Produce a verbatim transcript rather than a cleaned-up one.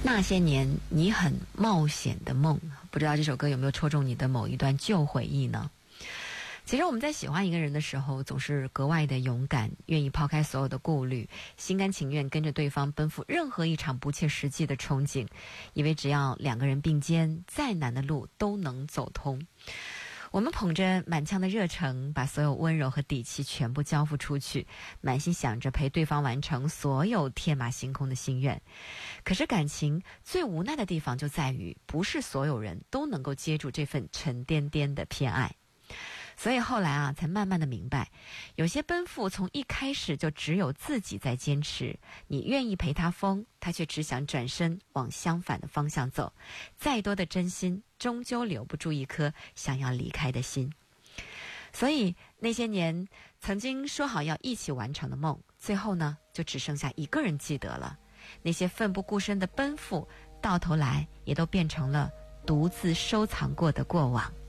那些年你很冒险的梦，不知道这首歌有没有戳中你的某一段旧回忆呢？其实我们在喜欢一个人的时候，总是格外的勇敢，愿意抛开所有的顾虑，心甘情愿跟着对方奔赴任何一场不切实际的憧憬，以为只要两个人并肩，再难的路都能走通。我们捧着满腔的热诚，把所有温柔和底气全部交付出去，满心想着陪对方完成所有天马行空的心愿。可是感情最无奈的地方就在于，不是所有人都能够接住这份沉甸甸的偏爱。所以后来啊，才慢慢的明白，有些奔赴从一开始就只有自己在坚持，你愿意陪他疯，他却只想转身往相反的方向走。再多的真心，终究留不住一颗想要离开的心。所以那些年曾经说好要一起完成的梦，最后呢，就只剩下一个人记得了。那些奋不顾身的奔赴，到头来也都变成了独自收藏过的过往。